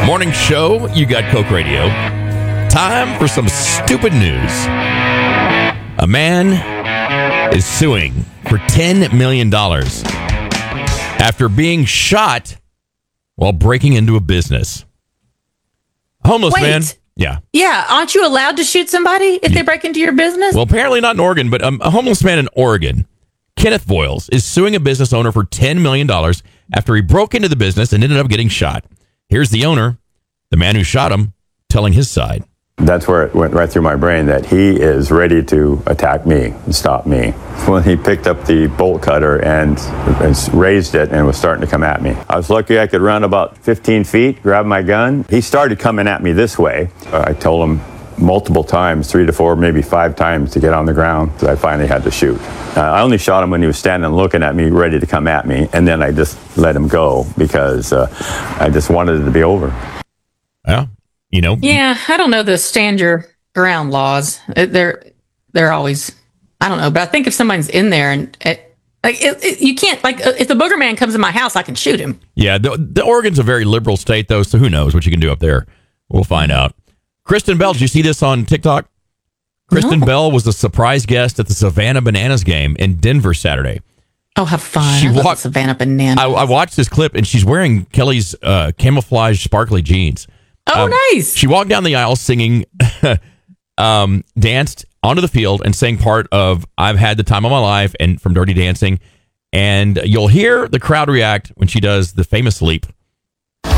Morning show, you got Coke Radio. Time for some stupid news. A man is suing for $10 million after being shot while breaking into a business. A homeless man. Yeah. Yeah. Aren't you allowed to shoot somebody if they break into your business? Well, apparently not in Oregon, but a homeless man in Oregon, Kenneth Voiles, is suing a business owner for $10 million after he broke into the business and ended up getting shot. Here's the owner, the man who shot him, telling his side. That's where it went right through my brain that he is ready to attack me and stop me. When he picked up the bolt cutter and raised it and was starting to come at me. I was lucky I could run about 15 feet, grab my gun. He started coming at me this way. I told him multiple times, 3 to 4, maybe 5 times to get on the ground. So I finally had to shoot. I only shot him when he was standing looking at me, ready to come at me. And then I just let him go because I just wanted it to be over. Yeah. You know? Yeah, I don't know the stand your ground laws. They're always, I don't know, but I think if someone's in there and you can't, like, if the booger man comes in my house, I can shoot him. Yeah, the Oregon's a very liberal state, though, so who knows what you can do up there. We'll find out. Kristen Bell, did you see this on TikTok? Kristen Bell was a surprise guest at the Savannah Bananas game in Denver Saturday. Oh, have fun. She walked Savannah Bananas. I watched this clip, and she's wearing Kelly's camouflage sparkly jeans. Oh, nice. She walked down the aisle singing, danced onto the field and sang part of I've Had the Time of My Life and from Dirty Dancing. And you'll hear the crowd react when she does the famous leap.